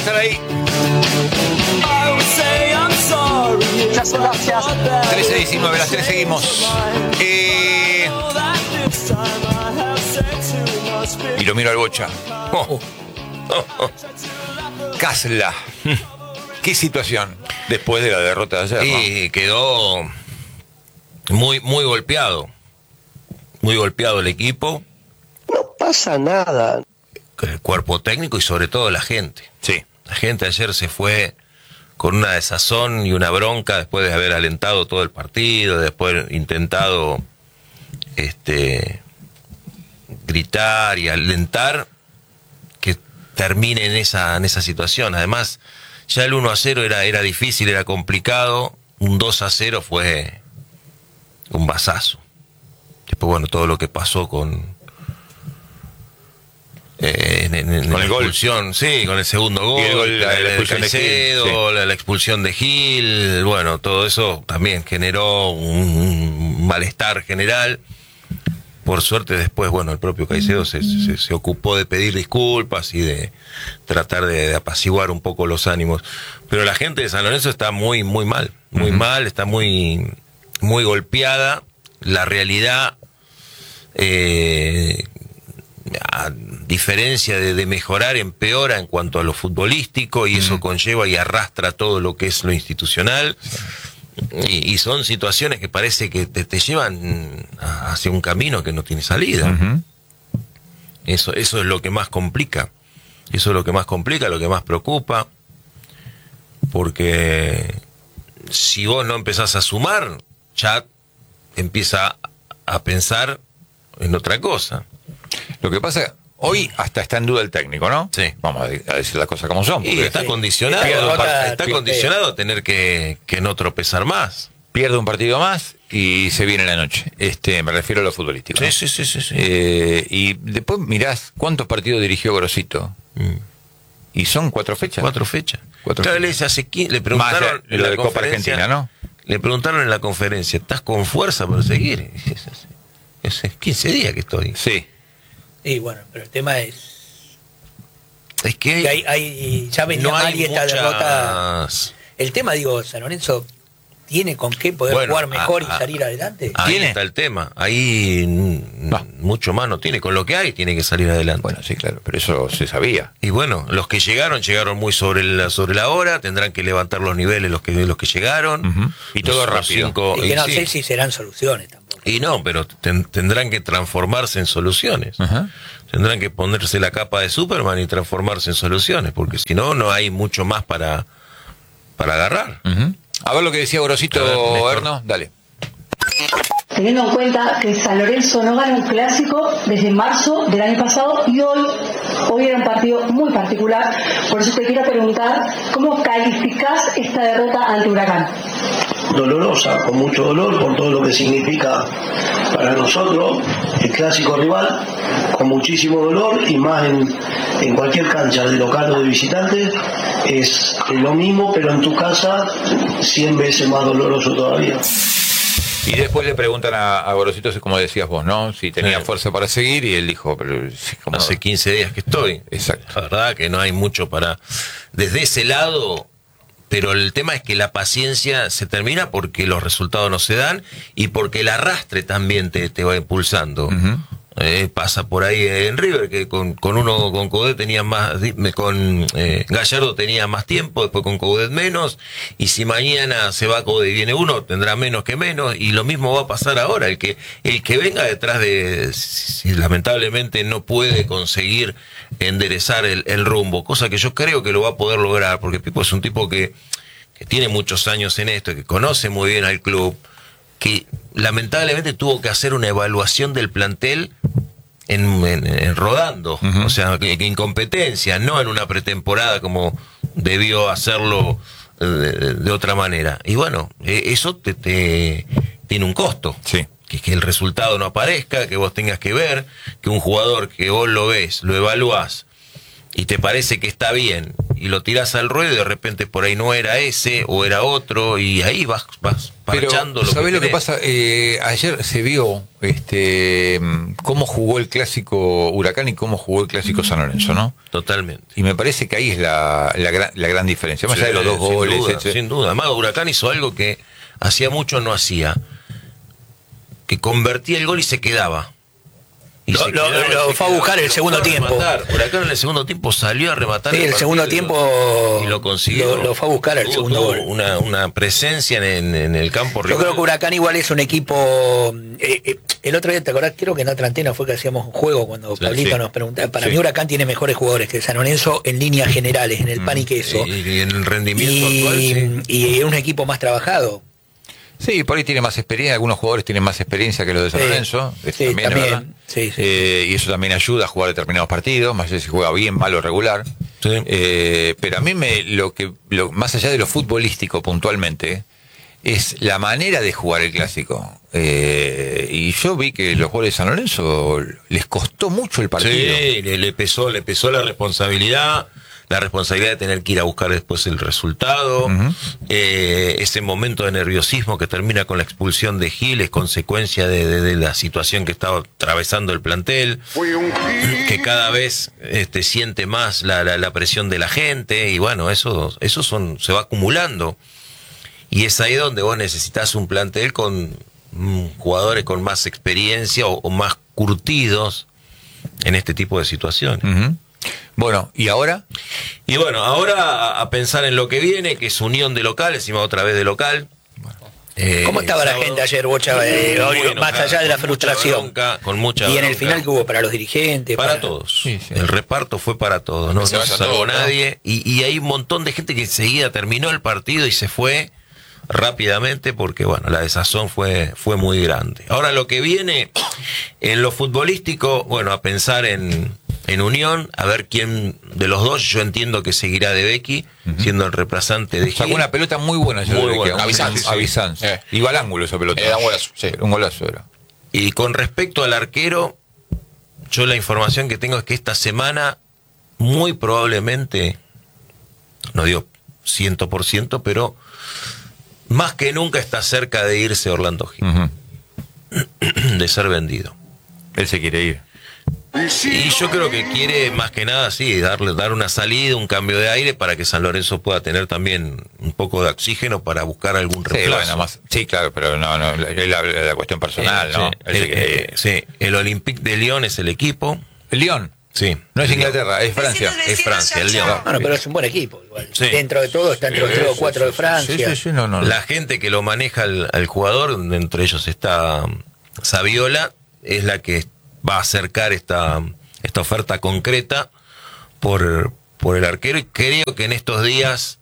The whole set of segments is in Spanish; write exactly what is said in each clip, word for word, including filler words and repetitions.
estar ahí. Muchas gracias. trece diecinueve, las tres seguimos. Eh... Y lo miro al Bocha. Oh. Oh, oh. Casla. ¿Qué situación después de la derrota de ayer? Sí, ¿no? Quedó muy, muy golpeado. Muy golpeado el equipo. No pasa nada. El cuerpo técnico y sobre todo la gente. Sí. La gente ayer se fue con una desazón y una bronca después de haber alentado todo el partido, después intentado este gritar y alentar que termine en esa, en esa situación. Además, ya el uno a cero era, era difícil, era complicado. Un dos a cero fue un basazo. Después, bueno, todo lo que pasó con eh, en, en, en con la el gol. expulsión, sí, con el segundo gol, y el gol la, la, la expulsión de Caicedo, Gil, sí. la, la expulsión de Gil, bueno, todo eso también generó un, un malestar general. Por suerte después, bueno, el propio Caicedo se, se, se ocupó de pedir disculpas y de tratar de, de apaciguar un poco los ánimos. Pero la gente de San Lorenzo está muy, muy mal, muy uh-huh. mal, está muy, muy golpeada. La realidad, eh, a diferencia de, de mejorar, empeora en cuanto a lo futbolístico y uh-huh. eso conlleva y arrastra todo lo que es lo institucional. Sí. Y, y son situaciones que parece que te, te llevan hacia un camino que no tiene salida. Uh-huh. Eso, eso es lo que más complica. Eso es lo que más complica, lo que más preocupa. Porque si vos no empezás a sumar, ya empieza a pensar en otra cosa. Lo que pasa, hoy hasta está en duda el técnico, ¿no? Sí. Vamos a decir las cosas como son. Y está sí. condicionado, pierde, está pierde, condicionado a tener que, que no tropezar más. Pierde un partido más y se viene la noche. Este, me refiero a lo futbolístico. Sí, ¿no? sí, sí, sí, sí. Eh, y después mirás cuántos partidos dirigió Grosito. Mm. Y son cuatro fechas. Cuatro fechas. Cuatro claro, fechas. Le, hace, le preguntaron en la, la Copa Argentina, ¿no? Le preguntaron en la conferencia, ¿estás con fuerza para seguir? Hace quince días que estoy. Sí. Y bueno, pero el tema es... Es que, que hay, hay, ya venía no mal hay y esta muchas... derrota... El tema, digo, San Lorenzo tiene con qué poder bueno, jugar mejor a, y salir adelante. Ahí ¿Tiene? está el tema. Ahí no. mucho más no tiene. Con lo que hay tiene que salir adelante. Bueno, sí, claro, pero eso se sabía. Y bueno, los que llegaron, llegaron muy sobre la, sobre la hora. Tendrán que levantar los niveles los que, los que llegaron. Uh-huh. Y todo los rápido. Cinco, y que y no sí. sé si serán soluciones tampoco. Y no, pero ten, tendrán que transformarse en soluciones. Uh-huh. Tendrán que ponerse la capa de Superman y transformarse en soluciones, porque si no, no hay mucho más para, para agarrar. Uh-huh. A ver lo que decía Gorosito, Erno, dale. Teniendo en cuenta que San Lorenzo no gana un clásico desde marzo del año pasado y hoy, hoy era un partido muy particular, por eso te quiero preguntar, ¿cómo calificás esta derrota ante Huracán? Dolorosa, con mucho dolor por todo lo que significa para nosotros el clásico rival, con muchísimo dolor y más en, en cualquier cancha de local o de visitante es lo mismo, pero en tu casa cien veces más doloroso todavía. Y después le preguntan a, a Gorosito, como decías vos, ¿no? Si tenía sí. fuerza para seguir, y él dijo, pero ¿cómo? Hace quince días que estoy. Exacto. La verdad que no hay mucho para... Desde ese lado... Pero el tema es que la paciencia se termina porque los resultados no se dan y porque el arrastre también te, te va impulsando. Uh-huh. Eh, pasa por ahí en River, que con, con uno, con Coudet tenía más, con eh, Gallardo tenía más tiempo, después con Coudet menos, y si mañana se va Coudet y viene uno, tendrá menos que menos, y lo mismo va a pasar ahora. El que, el que venga detrás de, si, si lamentablemente no puede conseguir enderezar el, el rumbo, cosa que yo creo que lo va a poder lograr, porque Pipo es un tipo que, que tiene muchos años en esto, que conoce muy bien al club, que lamentablemente tuvo que hacer una evaluación del plantel en, en, en rodando, uh-huh. o sea, que, que incompetencia, no en una pretemporada como debió hacerlo de, de otra manera. Y bueno, eso te, te tiene un costo. Sí. Que, que el resultado no aparezca, que vos tengas que ver, que un jugador que vos lo ves, lo evaluás y te parece que está bien y lo tirás al ruedo y de repente por ahí no era ese o era otro y ahí vas, vas parchando. Pero, lo ¿sabés que lo que tenés. pasa? Eh, ayer se vio este cómo jugó el clásico Huracán y cómo jugó el clásico San Lorenzo, ¿no? Totalmente. Y me parece que ahí es la, la, gran, la gran diferencia. Más allá de los dos sin goles. Duda, etcétera. sin duda. Además, Huracán hizo algo que hacía mucho no hacía. Que convertía el gol y se quedaba. Y Lo- se lo- quedaba, lo se fue a quedaba. buscar el Lo segundo fue a tiempo. rematar. Huracán en el segundo tiempo salió a rematar. Sí, el partido segundo y lo- tiempo Y lo consiguió. lo- lo fue a buscar el Tuvo- segundo tuvo gol. Una, una presencia en, en el campo Yo rival. creo que Huracán igual es un equipo. eh, eh, el otro día, ¿te acordás? Creo que en otra antena fue que hacíamos un juego cuando Sí, Pablito sí. nos preguntaba. Para Sí. mí, Huracán tiene mejores jugadores que San Lorenzo en líneas generales, en el pan y queso. Y, y en el rendimiento Y, actual, sí. y es un equipo más trabajado. Sí, por ahí tiene más experiencia, algunos jugadores tienen más experiencia que los de San Sí. Lorenzo, eso Sí, también, es también. verdad. Sí, sí. Eh, y eso también ayuda a jugar determinados partidos, más allá de si juega bien, mal o regular. Sí. Eh, pero a mí me lo que lo, más allá de lo futbolístico puntualmente es la manera de jugar el clásico. Eh, y yo vi que los jugadores de San Lorenzo les costó mucho el partido. Sí, le, le pesó, le pesó la responsabilidad, la responsabilidad de tener que ir a buscar después el resultado, Ujú. eh, ese momento de nerviosismo que termina con la expulsión de Gil es consecuencia de, de- de la situación que estaba atravesando el plantel, que cada vez este, siente más la, la- la presión de la gente y bueno, eso, eso son, se va acumulando. Y es ahí donde vos necesitas un plantel con mm, jugadores con más experiencia o, o más curtidos en este tipo de situaciones. Ujú. Bueno, ¿y ahora? Y bueno, ahora a, a pensar en lo que viene, que es unión de local, encima otra vez de local. Eh, ¿Cómo estaba la sábado. gente ayer, Bocha? Eh, Muy hoy, enojada, más allá de la con mucha frustración. bronca, con mucha Y en el bronca. final que hubo para los dirigentes. Para todos. Sí, sí. El reparto fue para todos, no, Se no vaya se salvó todo, ¿no? nadie. Y, y hay un montón de gente que enseguida terminó el partido y se fue rápidamente porque, bueno, la desazón fue, fue muy grande. Ahora lo que viene en lo futbolístico, bueno, a pensar en, en Unión, a ver quién de los dos, yo entiendo que seguirá De Becchi, siendo el reemplazante de Sacó Gil. una pelota muy buena. yo Muy creo que buena. un- A Bizanz, a sí. Bizanz. Eh. Iba al ángulo esa pelota. Era un golazo, sí. Un golazo era. Y con respecto al arquero, yo la información que tengo es que esta semana, muy probablemente, no digo cien por ciento, pero más que nunca está cerca de irse Orlando Gil, Ujú. de ser vendido. Él se quiere ir. Y yo creo que quiere más que nada, sí, darle, dar una salida, un cambio de aire para que San Lorenzo pueda tener también un poco de oxígeno para buscar algún Sí, reemplazo. bueno, más, sí, claro, pero no, no, es la, la cuestión personal, Eh, ¿no? sí, Él se el, quiere eh, ir. sí, el Olympique de Lyon es el equipo. El Lyon, Sí. no es Inglaterra, es Francia. Es Francia, el Lyon. Bueno, pero es un buen equipo. Igual. Sí. Dentro de todo está entre los Sí, tres o sí, cuatro sí, de sí, Francia. Sí, sí, sí, no, no. no. La gente que lo maneja al, al jugador, entre ellos está um, Saviola, es la que va a acercar esta, esta oferta concreta por, por el arquero y creo que en estos días,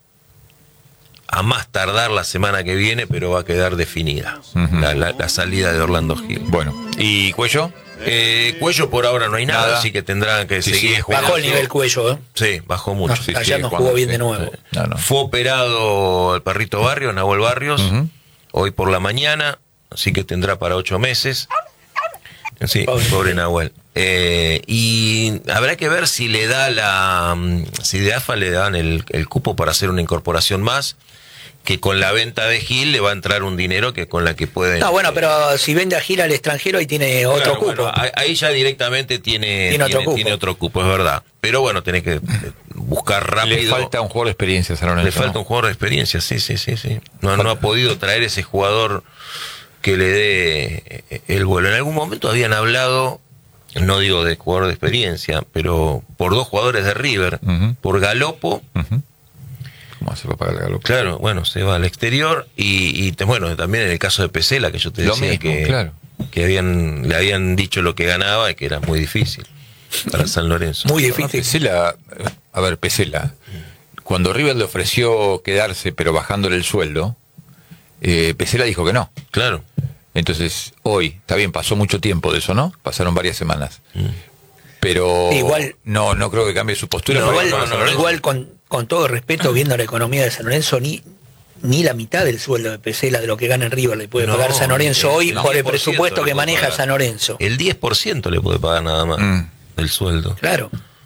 a más tardar la semana que viene, pero va a quedar definida Ujú. la, la- la salida de Orlando Gil. Bueno, ¿y Cuello? Eh, Cuello por ahora no hay nada, Nada. así que tendrán que Sí, seguir sigue jugando. Bajó el nivel Cuello, ¿eh? Sí, bajó mucho. Sí, Ayer sigue no jugando, jugó bien sí. de nuevo. No, no. Fue operado el perrito Barrios, Nahuel Barrios, Ujú. hoy por la mañana, así que tendrá para ocho meses. Sí, Pobre. pobre Nahuel. Eh, y habrá que ver si le da la. mm, Si de A F A le dan el, el cupo para hacer una incorporación más, que con la venta de Gil le va a entrar un dinero que con la que pueden. No, bueno, pero si vende a Gil al extranjero, ahí tiene otro Claro, cupo. bueno, ahí- ahí ya directamente tiene, Tiene otro cupo. tiene otro cupo, es verdad. Pero bueno, tenés que eh, buscar rápido. Le falta un jugador de experiencia a San Lorenzo, Le falta ¿no? un jugador de experiencia, sí, sí, sí, sí. No, no ha podido traer ese jugador que le dé eh, el vuelo. En algún momento habían hablado, no digo de jugador de experiencia, pero por dos jugadores de River, Ujú. por Galopo, Ujú. ¿Cómo hace para pagar la galopa? claro, bueno, se va al exterior, y, y te- bueno, también en el caso de Pesela, que yo te Lo decía mismo, que, claro. que habían, le habían dicho lo que ganaba y que era muy difícil para San Lorenzo. Muy Ah, difícil. Pesela, a ver, Pesela, cuando River le ofreció quedarse pero bajándole el sueldo, eh, Pesela dijo que no. Claro. Entonces, hoy, está bien, pasó mucho tiempo de eso, ¿no? Pasaron varias semanas. Pero Igual- no, no creo que cambie su postura. Igual, para- no, para no, San no, Lorenzo. igual con, con todo respeto, viendo la economía de San Lorenzo, ni ni la mitad del sueldo de Pesela de lo que gana en River le puede No, pagar San Lorenzo el- hoy el por el diez por ciento presupuesto le que puede maneja pagar. San Lorenzo. El diez por ciento le puede pagar nada más Mm. del sueldo. Claro.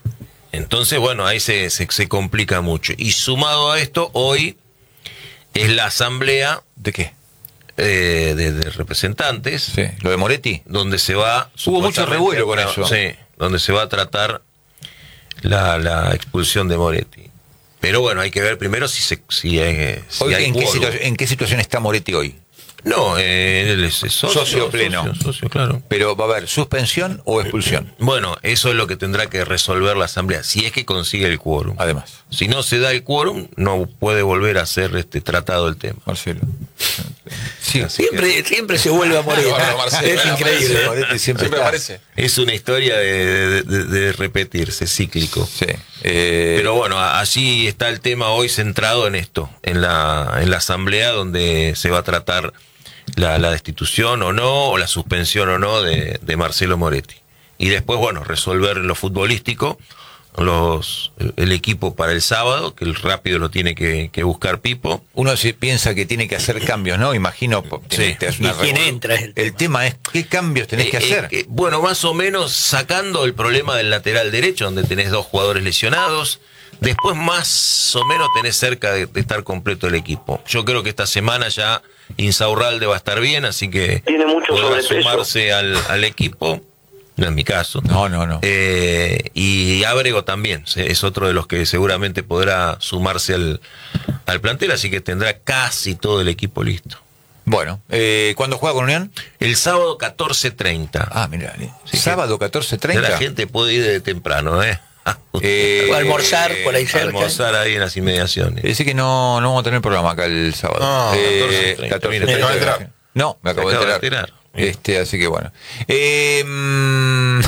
Entonces, bueno, ahí se, se, se complica mucho. Y sumado a esto, hoy es la asamblea... ¿De qué? Eh, de, de representantes. Sí, lo de Moretti. Donde se va... Hubo mucho revuelo con eso. Sí, donde se va a tratar la, la expulsión de Moretti. Pero bueno, hay que ver primero si, se, si, eh, si Hoy, hay ¿en, qué quórum. situa- ¿En qué situación está Moretti hoy? No, eh, él es socio, Socio pleno. Socio, socio, claro. Pero va a haber suspensión o expulsión. Bueno, eso es lo que tendrá que resolver la asamblea, si es que consigue el quórum. Además. Si no se da el quórum, no puede volver a ser este tratado el tema. Marcelo. Sí, Así Siempre, siempre se vuelve a morir. Bueno, Marcelo, Es bueno, increíble. Marcelo. Moretti siempre Siempre está. aparece. Es una historia de, de- de repetirse, cíclico. Sí. Eh, Pero bueno, a- allí está el tema hoy centrado en esto, en la, en la asamblea donde se va a tratar la, la destitución o no, o la suspensión o no de, de Marcelo Moretti. Y después, bueno, resolver lo futbolístico, los el equipo para el sábado, que el rápido lo tiene que, que buscar Pipo. uno se piensa que tiene que hacer cambios, ¿no? Imagino. Sí. te hace una ¿Y quién revol- entra es el El tema es qué cambios tenés que Eh, hacer. eh, eh, bueno, más o menos sacando el problema del lateral derecho, donde tenés dos jugadores lesionados. Después, más o menos, tenés cerca de, de estar completo el equipo. Yo creo que esta semana ya Insaurralde va a estar bien, así que Tiene mucho podrá sobrepeso. sumarse al, al equipo. No es mi caso. No, no, no. Eh, y Ábrego también, se- es otro de los que seguramente podrá sumarse al, al plantel, así que tendrá casi todo el equipo listo. Bueno, eh, ¿cuándo juega con Unión? El sábado catorce treinta. Ah, mira, Sí, sábado catorce treinta. La gente puede ir de temprano, ¿eh? Eh, O almorzar por ahí cerca. Almorzar ahí en las inmediaciones. Dice que no, no vamos a tener programa acá el sábado. No, Eh, catorce treinta, catorce mira, me acabo de treinta. enterar. No, me acabo de acaba de enterar. enterar. Mira. Este, así que bueno. Eh, mm,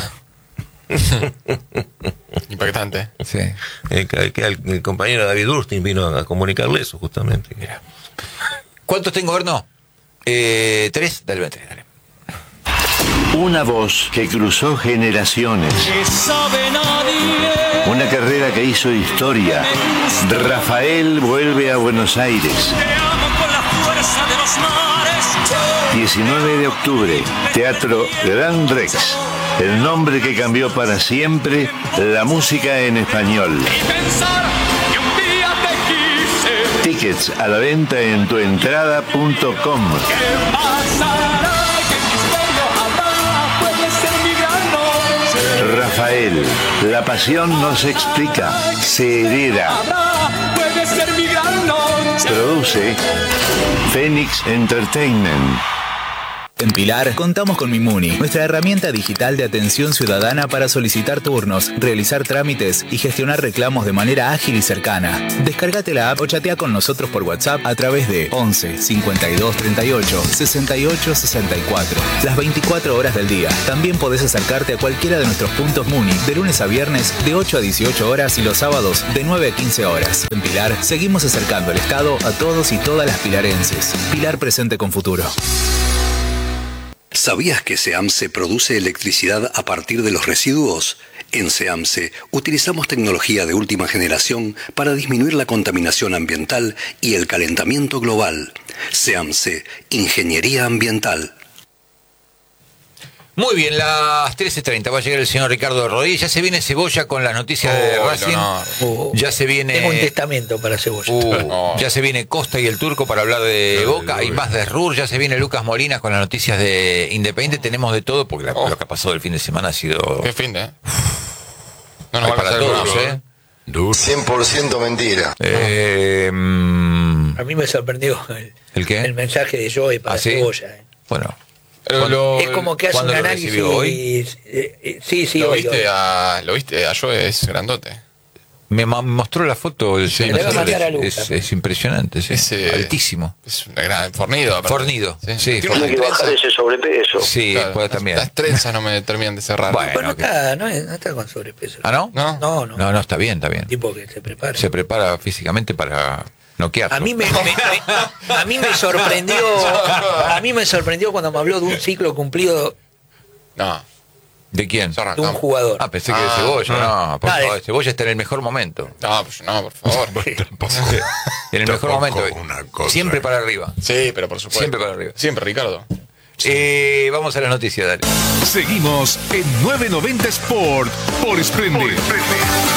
Impactante. sí. El, que- que el- el compañero David Durstin vino a comunicarle eso justamente. Mira. ¿Cuántos tengo, Erno? Eh, tres, dale, vente, dale. Una voz que cruzó generaciones. Una carrera que hizo historia. Rafael vuelve a Buenos Aires. diecinueve de octubre, Teatro Gran Rex. El nombre que cambió para siempre la música en español. Tickets a la venta en tuentrada punto com. Rafael, la pasión no se explica, se hereda. Produce Phoenix Entertainment. En Pilar contamos con Mimuni, nuestra herramienta digital de atención ciudadana para solicitar turnos, realizar trámites y gestionar reclamos de manera ágil y cercana. Descárgate la app o chatea con nosotros por WhatsApp a través de once cincuenta y dos treinta y ocho sesenta y ocho sesenta y cuatro. Las veinticuatro horas del día. También podés acercarte a cualquiera de nuestros puntos Muni de lunes a viernes de ocho a dieciocho horas y los sábados de nueve a quince horas. En Pilar seguimos acercando el Estado a todos y todas las pilarenses. Pilar presente con futuro. ¿Sabías que SEAMSE produce electricidad a partir de los residuos? En SEAMSE utilizamos tecnología de última generación para disminuir la contaminación ambiental y el calentamiento global. SEAMSE, Ingeniería Ambiental. Muy bien, las trece treinta va a llegar el señor Ricardo Rodríguez. Ya se viene Cebolla con las noticias de Oh, Racing. no. Uh, Ya se viene. Tengo un testamento para Cebolla. Uh, No. Ya se viene Costa y el Turco para hablar de Boca. Hay más de Rur. Ya se viene Lucas Molinas con las noticias de Independiente. Tenemos de todo porque la- Oh. lo que ha pasado el fin de semana ha sido. Qué fin de, ¿eh? No nos Hay van a para hacer todos, programa, ¿eh? cien por ciento mentira. Eh, mm, A mí me sorprendió el, ¿El qué? el mensaje de Joey para ¿Ah, sí? Cebolla. eh. Bueno. Pero ¿Cuándo- lo, Es como que hace un ¿cuándo lo análisis. recibió? ¿Hoy? eh, eh, sí, sí, lo hoy, viste hoy. a lo viste a Joe, es grandote. Me ma- mostró la foto el señor le voy a Solís. mandar a Lucas. es, es impresionante, sí. Es, eh, Altísimo. Es un gran fornido. aparte. Fornido, sí, Tiene fornido. unas Tiene que bajar trenzas- ese sobrepeso. Sí, claro, puede las- también. Las trenzas no me terminan de cerrar. Bueno. Pero no que- está, no, es- no está con sobrepeso. ¿Ah, no? ¿No? No, no. No, no, está bien, está bien. Tipo que se prepara. Se prepara físicamente para noquear. A mí me, me- me- a mí me sorprendió, a mí me sorprendió cuando me habló de un ciclo cumplido No. ¿De quién? Ya de un arrancamos. jugador. Ah, pensé que de Ah, Cebolla. No, por Dale. favor, Cebolla está en el mejor momento. No, pues no, por favor. En el mejor momento. una cosa. Siempre para arriba. Sí, pero por supuesto. Siempre para arriba. Siempre, Ricardo. Eh, vamos a las noticias, dale. Seguimos en novecientos noventa Sport por Splendid.